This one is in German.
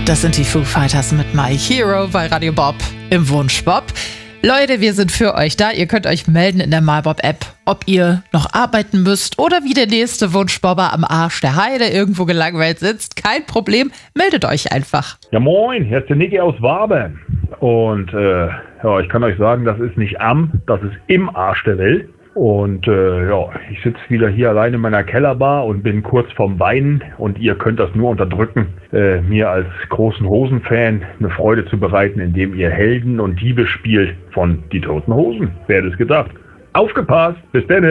Das sind die Foo Fighters mit My Hero bei Radio Bob im Wunschbob. Leute, wir sind für euch da. Ihr könnt euch melden in der MyBob-App, ob ihr noch arbeiten müsst oder wie der nächste Wunschbobber am Arsch der Heide irgendwo gelangweilt sitzt. Kein Problem, meldet euch einfach. Ja moin, hier ist der Niki aus Waben. Und ich kann euch sagen, das ist nicht das ist im Arsch der Welt. Und ich sitze wieder hier allein in meiner Kellerbar und bin kurz vorm Weinen. Und ihr könnt das nur unterdrücken, mir als großen Hosen-Fan eine Freude zu bereiten, indem ihr Helden und Diebe spielt von Die Toten Hosen. Wer hätte es gedacht? Aufgepasst, bis dann!